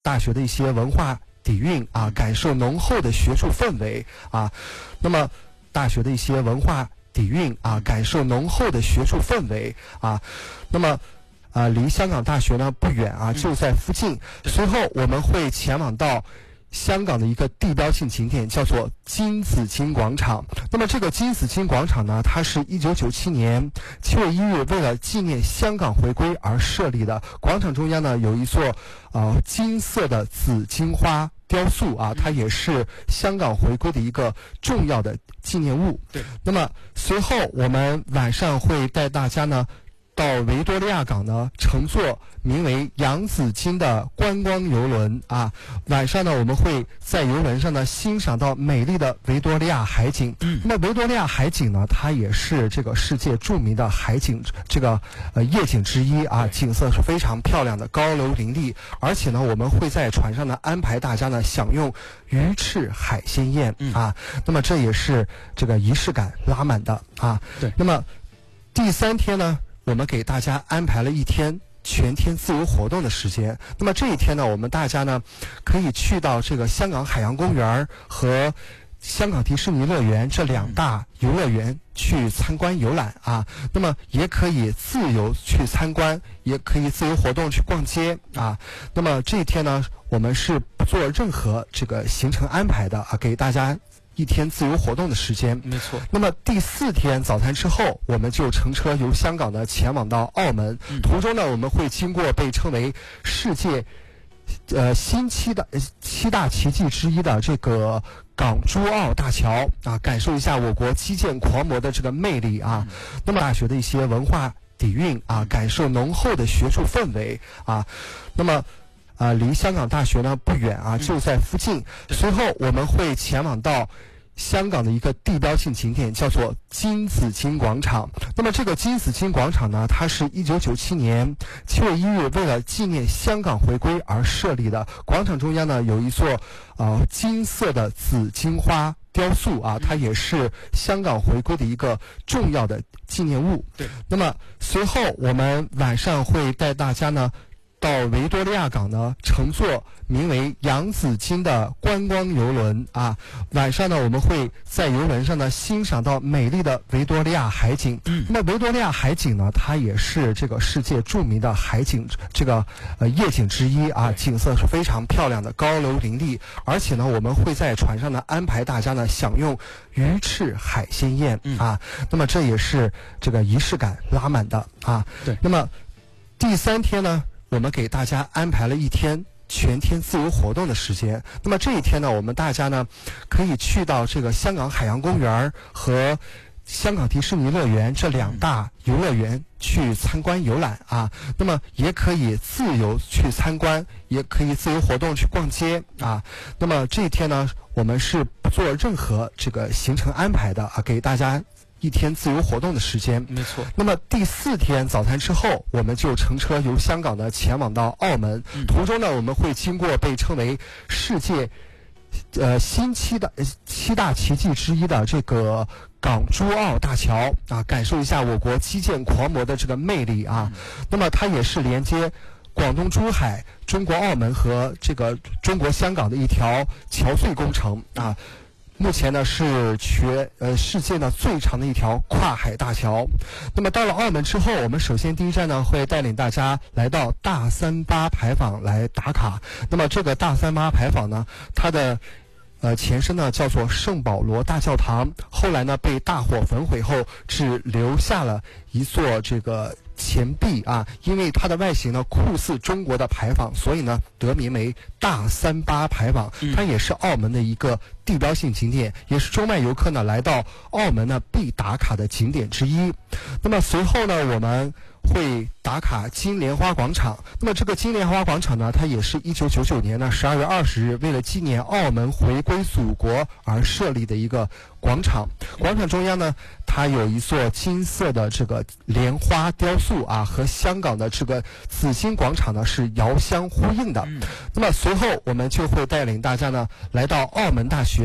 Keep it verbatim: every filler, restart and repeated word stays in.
大学的一些文化底蕴啊，感受浓厚的学术氛围啊。那么大学的一些文化底蕴啊，感受浓厚的学术氛围啊。那么啊，离香港大学呢不远啊，就在附近。随后我们会前往到香港的一个地标性景点，叫做金紫荆广场。那么这个金紫荆广场呢，它是一九九七年七月一日为了纪念香港回归而设立的。广场中央呢有一座呃金色的紫荆花雕塑啊，它也是香港回归的一个重要的纪念物。 对。 那么随后我们晚上会带大家呢到维多利亚港呢，乘坐名为洋紫荆的观光游轮啊。晚上呢，我们会在游轮上呢欣赏到美丽的维多利亚海景。嗯，那维多利亚海景呢，它也是这个世界著名的海景，这个呃夜景之一啊，景色是非常漂亮的，高楼林立。而且呢，我们会在船上呢安排大家呢享用鱼翅海鲜宴啊。那么这也是这个仪式感拉满的啊。 对。 那么第三天呢，我们给大家安排了一天全天自由活动的时间。那么这一天呢，我们大家呢可以去到这个香港海洋公园和香港迪士尼乐园这两大游乐园去参观游览啊。那么也可以自由去参观，也可以自由活动去逛街啊。那么这一天呢，我们是不做任何这个行程安排的啊，给大家一天自由活动的时间。 没错。 那么第四天早餐之后，我们就乘车由香港呢前往到澳门。嗯、途中呢，我们会经过被称为世界呃新七大七大奇迹之一的这个港珠澳大桥啊，感受一下我国基建狂魔的这个魅力啊。嗯、那么大学的一些文化底蕴啊，感受浓厚的学术氛围啊。那么啊，离香港大学呢不远啊，就在附近。随后我们会前往到香港的一个地标性景点，叫做金紫荆广场。那么这个金紫荆广场呢，它是一九九七年七月一日为了纪念香港回归而设立的。广场中央呢有一座呃金色的紫荆花雕塑啊，它也是香港回归的一个重要的纪念物。 对。 那么随后我们晚上会带大家呢到维多利亚港呢，乘坐名为洋紫荆的观光游轮啊。晚上呢，我们会在游轮上呢欣赏到美丽的维多利亚海景。嗯，那维多利亚海景呢，它也是这个世界著名的海景，这个呃夜景之一啊，景色是非常漂亮的，高楼林立。而且呢，我们会在船上呢安排大家呢享用鱼翅海鲜宴啊。那么这也是这个仪式感拉满的啊。 对。 那么第三天呢，我们给大家安排了一天全天自由活动的时间。那么这一天呢，我们大家呢可以去到这个香港海洋公园和香港迪士尼乐园这两大游乐园去参观游览啊。那么也可以自由去参观，也可以自由活动去逛街啊。那么这一天呢，我们是不做任何这个行程安排的啊，给大家一天自由活动的时间。 没错。 那么第四天早餐之后，我们就乘车由香港呢前往到澳门。嗯、途中呢，我们会经过被称为世界呃新七大七大奇迹之一的这个港珠澳大桥啊，感受一下我国基建狂魔的这个魅力啊。嗯、那么它也是连接广东珠海、中国澳门和这个中国香港的一条桥隧工程啊。目前呢是全呃世界呢最长的一条跨海大桥。那么到了澳门之后，我们首先第一站呢会带领大家来到大三巴牌坊来打卡。那么这个大三巴牌坊呢，它的呃前身呢叫做圣保罗大教堂，后来呢被大火焚毁后，只留下了一座这个钱币啊，因为它的外形呢酷似中国的牌坊，所以呢得名为大三巴牌坊。它也是澳门的一个地标性景点，也是中外游客呢来到澳门呢必打卡的景点之一。那么随后呢，我们会打卡金莲花广场。那么这个金莲花广场呢，它也是一九九九年呢十二月二十日为了纪念澳门回归祖国而设立的一个广场。广场中央呢，它有一座金色的这个莲花雕塑啊，和香港的这个紫荆广场呢是遥相呼应的。那么随后我们就会带领大家呢来到澳门大学